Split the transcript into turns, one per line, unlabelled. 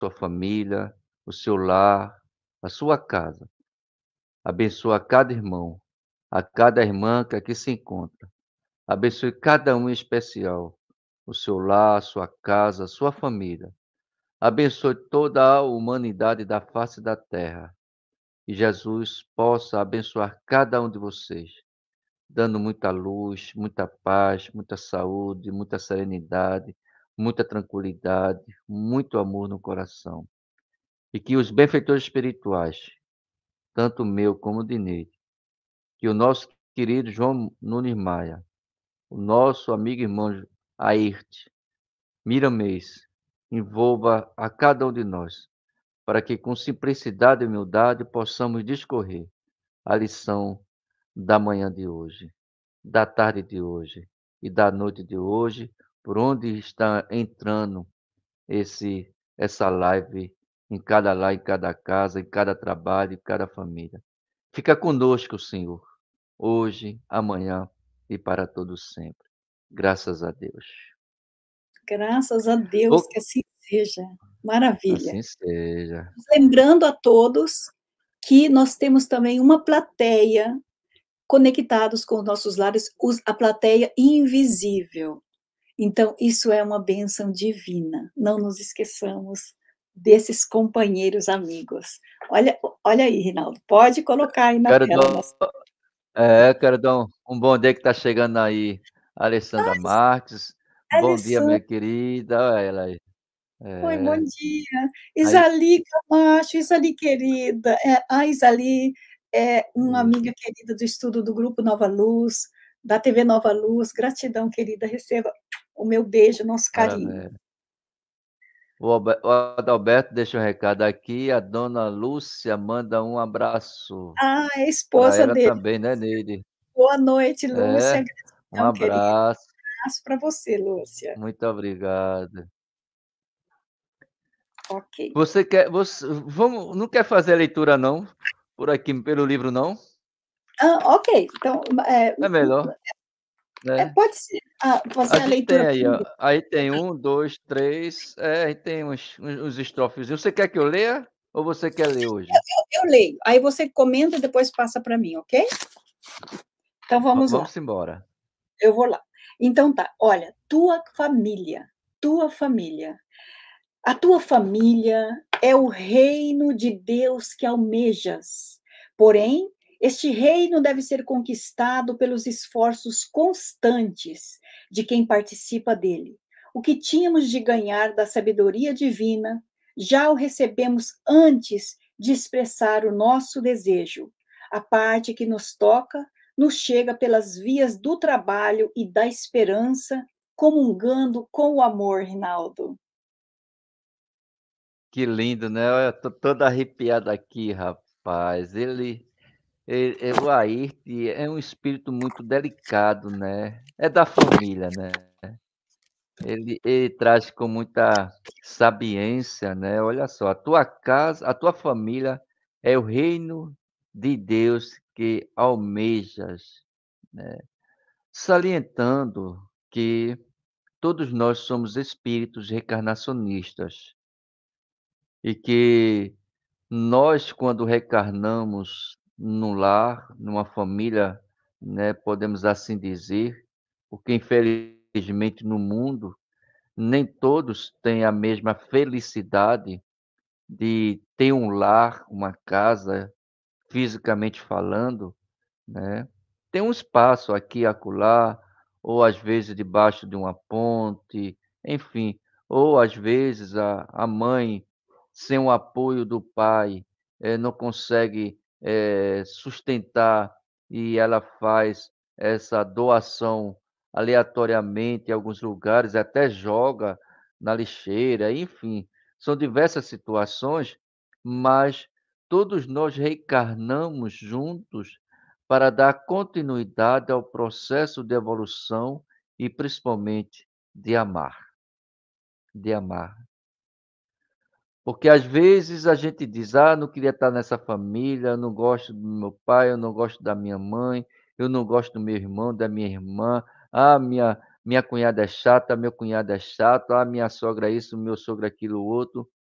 sua família, o seu lar, a sua casa. Abençoa cada irmão, a cada irmã que aqui se encontra. Abençoe cada um em especial, o seu lar, a sua casa, a sua família. Abençoe toda a humanidade da face da terra. Que Jesus possa abençoar cada um de vocês, dando muita luz, muita paz, muita saúde, muita serenidade, muita tranquilidade, muito amor no coração. E que os benfeitores espirituais, tanto o meu como o de Neide, que o nosso querido João Nunes Maia, o nosso amigo e irmão Ayrte Miramês, envolva a cada um de nós, para que com simplicidade e humildade possamos discorrer a lição da manhã de hoje, da tarde de hoje e da noite de hoje, por onde está entrando essa live, em cada lar, em cada casa, em cada trabalho, em cada família. Fica conosco, Senhor, hoje, amanhã e para todos sempre. Graças a Deus.
Graças a Deus
Oh,
que assim seja. Maravilha.
assim seja.
Lembrando a todos que nós temos também uma plateia conectados com os nossos lares, a plateia invisível. Então, isso é uma bênção divina. Não nos esqueçamos desses companheiros amigos. Olha aí, Rinaldo, pode colocar aí na
Quero
tela.
dar, quero dar um bom dia que está chegando aí, Alessandra Marques. Bom dia,
Alessandra,
minha querida. Olha ela aí.
oi, bom
É,
dia.
aí,
Isali Camacho, Isali querida. A Isali é uma amiga querida do estudo do Grupo Nova Luz, da TV Nova Luz. Gratidão, querida. Receba o meu beijo, nosso carinho.
maravilha. O Adalberto deixa um recado aqui. A dona Lúcia manda um abraço
Ah, é a
para
esposa
ela
dele.
também, né, Neide?
Boa noite, Lúcia.
É, um
Gratidão, querida.
abraço.
Um abraço para você, Lúcia.
Muito obrigado.
Ok.
Vamos, não quer fazer a leitura não? Por aqui pelo livro não?
Ok. Então,
É melhor, né?
pode ser
A
fazer a
gente tem
leitura
aí, ó.
comigo?
Aí tem um, dois, três. Aí tem uns estrofes. Você quer que eu leia ou você quer ler hoje?
Eu leio. Aí você comenta e depois passa para mim, ok? Então vamos lá.
Vamos embora.
Eu vou lá. Então tá. Olha, tua família. A tua família é o reino de Deus que almejas. Porém, este reino deve ser conquistado pelos esforços constantes de quem participa dele. O que tínhamos de ganhar da sabedoria divina, já o recebemos antes de expressar o nosso desejo. A parte que nos toca nos chega pelas vias do trabalho e da esperança, comungando com o amor, Rinaldo.
Que lindo, né? Olha, tô todo arrepiado aqui, rapaz. O Ayrton é um espírito muito delicado, né? É da família, né? Ele traz com muita sabiência, né? Olha só, a tua casa, a tua família é o reino de Deus que almejas, né? Salientando que todos nós somos espíritos reencarnacionistas e que nós, quando reencarnamos num lar, numa família, né, podemos assim dizer, porque infelizmente no mundo nem todos têm a mesma felicidade de ter um lar, uma casa, fisicamente falando, né? Tem um espaço aqui e acolá, ou às vezes debaixo de uma ponte, enfim, ou às vezes a mãe, sem o apoio do pai, não consegue, sustentar e ela faz essa doação aleatoriamente em alguns lugares, até joga na lixeira, enfim, são diversas situações, mas todos nós reencarnamos juntos para dar continuidade ao processo de evolução e principalmente de amar, de amar. Porque às vezes a gente diz: "Ah, não queria estar nessa família, eu não gosto do meu pai, eu não gosto da minha mãe, eu não gosto do meu irmão, da minha irmã. Ah, minha cunhada é chata, meu cunhado é chato. Ah, minha sogra é isso, meu sogro é aquilo outro".